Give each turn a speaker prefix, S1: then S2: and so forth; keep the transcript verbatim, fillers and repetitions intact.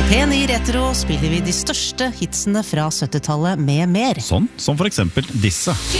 S1: På P ni Retro spiller vi de største hitsene fra syttitallet med mer.
S2: Sånn som for eksempel disse.